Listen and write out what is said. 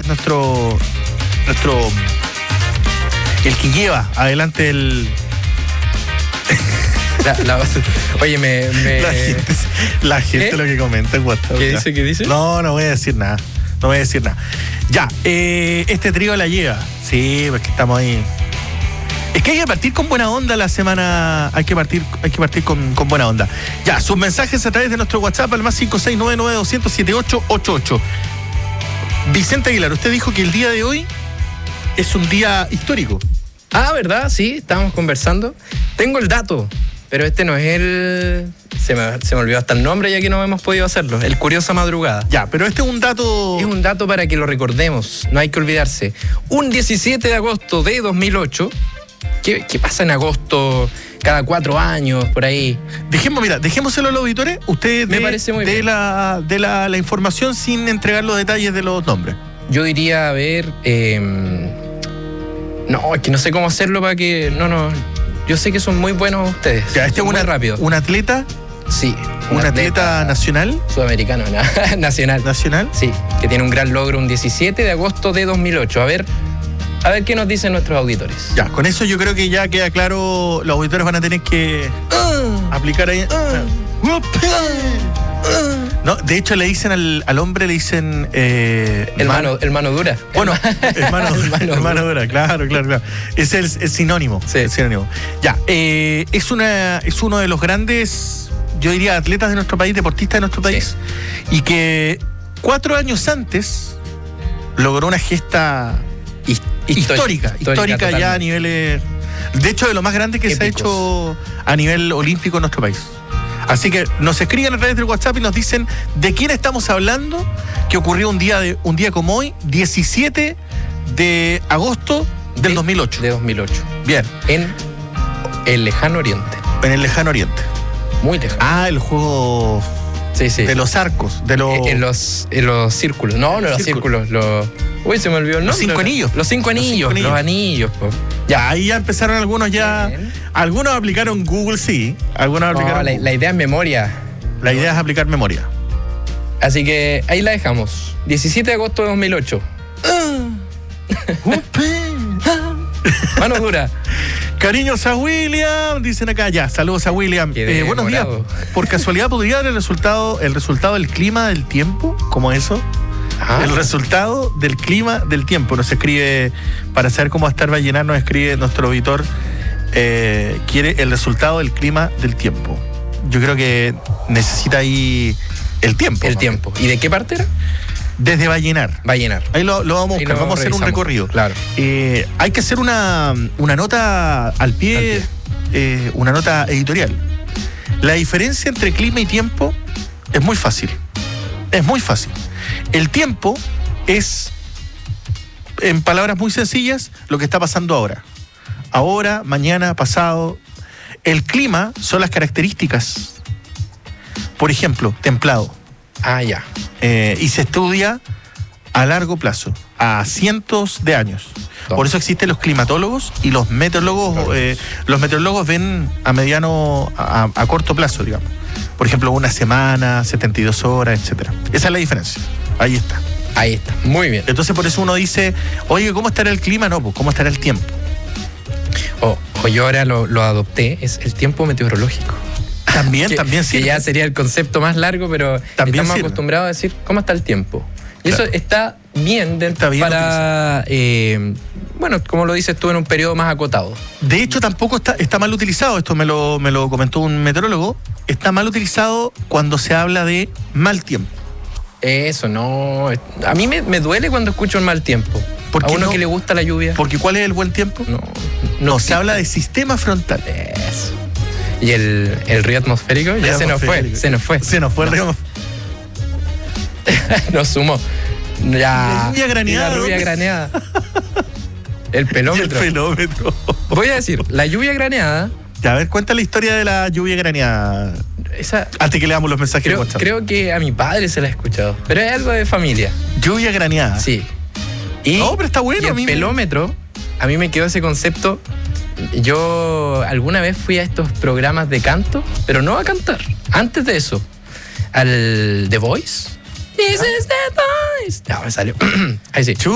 nuestro el que lleva adelante el... Oye, La gente lo que comenta en WhatsApp. ¿Qué dice? No voy a decir nada. Ya, este trío la lleva. Sí, porque estamos ahí. Es que hay que partir con buena onda la semana. Hay que partir con buena onda. Ya, sus mensajes a través de nuestro WhatsApp al más 56992007888. Vicente Aguilar, usted dijo que el día de hoy es un día histórico. Ah, ¿verdad? Sí, estábamos conversando. Tengo el dato, pero este no es el... Se me olvidó hasta el nombre ya que no hemos podido hacerlo. El Curiosa Madrugada. Ya, pero este es un dato... Es un dato para que lo recordemos, no hay que olvidarse. Un 17 de agosto de 2008... ¿Qué pasa en agosto cada 4 años, por ahí? Dejémoselo a los auditores. Usted me parece muy bien. De la información sin entregar los detalles de los nombres. Yo diría, a ver... no, es que no sé cómo hacerlo para que... No. Yo sé que son muy buenos ustedes. Ya, este es rápido. ¿Un atleta? Sí. ¿Un atleta nacional? Sudamericano, nacional. ¿Nacional? Sí, que tiene un gran logro un 17 de agosto de 2008. A ver qué nos dicen nuestros auditores. Ya, con eso yo creo que ya queda claro. Los auditores van a tener que aplicar ahí. No, de hecho le dicen al hombre, le dicen... el mano dura. Bueno, hermano dura, claro. Es el sinónimo. Sí. El sinónimo. Ya, es uno de los grandes, yo diría, atletas de nuestro país, deportistas de nuestro país, y que 4 años antes logró una gesta histórica ya a niveles... De hecho, de lo más grande que épicos. Se ha hecho a nivel olímpico en nuestro país. Así que nos escriben a través del WhatsApp y nos dicen de quién estamos hablando, que ocurrió un día como hoy, 17 de agosto del 2008. De 2008. Bien. En el lejano oriente. En el lejano oriente. Muy lejano. Ah, el juego... Sí. De los arcos, de los... En los círculos. No, los círculos. Uy, se me olvidó el nombre. Los 5 anillos. Los 5 anillos. Los anillos. Ya, ahí ya empezaron algunos ya... Bien. Algunos aplicaron Google, sí. Algunos aplicaron... La idea es memoria. La idea es aplicar memoria. Así que ahí la dejamos. 17 de agosto de 2008. Mano dura. Cariños a William, dicen acá. Ya, saludos a William. Buenos días. Por casualidad, ¿podría dar el resultado del clima del tiempo? ¿Cómo eso? El resultado del clima del tiempo. Nos escribe, para saber cómo va a estar Vallenar, nos escribe nuestro auditor, quiere el resultado del clima del tiempo. Yo creo que necesita ahí el tiempo. El tiempo. ¿Y de qué parte era? Desde Vallenar. Ahí lo vamos a buscar, vamos a hacer un recorrido. Claro. Hay que hacer una nota al pie. Una nota editorial. La diferencia entre clima y tiempo es muy fácil. El tiempo es, en palabras muy sencillas, lo que está pasando ahora. Ahora, mañana, pasado. El clima son las características. Por ejemplo, templado. Ya. Y se estudia a largo plazo, a cientos de años. Por eso existen los climatólogos y los meteorólogos. Los meteorólogos ven a mediano, a corto plazo, digamos. Por ejemplo, una semana, 72 horas, etcétera. Esa es la diferencia. Ahí está. Muy bien. Entonces por eso uno dice, oye, ¿cómo estará el clima? No, pues ¿cómo estará el tiempo? Yo ahora lo adopté, es el tiempo meteorológico. También sí. Que ya sería el concepto más largo, pero también estamos acostumbrados a decir cómo está el tiempo. Y eso está bien para, bueno, como lo dices tú, en un periodo más acotado. De hecho, tampoco está mal utilizado, esto me lo comentó un meteorólogo, está mal utilizado cuando se habla de mal tiempo. Eso, no. A mí me duele cuando escucho un mal tiempo. ¿A uno que le gusta la lluvia? Porque ¿cuál es el buen tiempo? No, se habla de sistema frontal. Eso. ¿Y el río atmosférico? Ya se nos fue el río. Nos sumó. Ya. La lluvia graneada. El pelómetro. Voy a decir, la lluvia graneada. Ya, a ver, cuenta la historia de la lluvia graneada. Antes que leamos los mensajes de WhatsApp. Creo que a mi padre se la ha escuchado. Pero es algo de familia. Lluvia graneada. Sí. Pero está bueno. Y el pelómetro, a mí me quedó ese concepto. Yo alguna vez fui a estos programas de canto, pero no a cantar. Antes de eso, al The Voice. This is the Voice. Me salió. Ahí sí.